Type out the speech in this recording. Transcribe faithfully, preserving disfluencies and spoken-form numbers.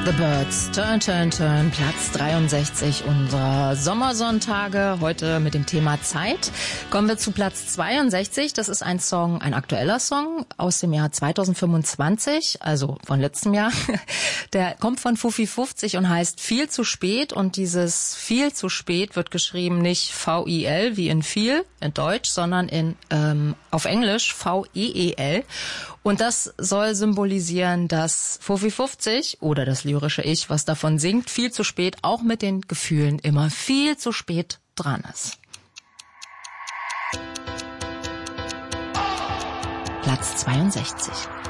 The Birds, Turn, Turn, Turn, Platz dreiundsechzig unserer Sommersonntage, heute mit dem Thema Zeit. Kommen wir zu Platz zweiundsechzig, das ist ein Song, ein aktueller Song aus dem Jahr zweitausendfünfundzwanzig, also von letztem Jahr. Der kommt von Fufi fünfzig und heißt Viel zu spät, und dieses Viel zu spät wird geschrieben nicht V I L wie in viel, in Deutsch, sondern in ähm, auf Englisch V E E L. Und das soll symbolisieren, dass Fufi fünfzig oder das lyrische Ich, was davon singt, viel zu spät, auch mit den Gefühlen immer viel zu spät dran ist. Platz zweiundsechzig.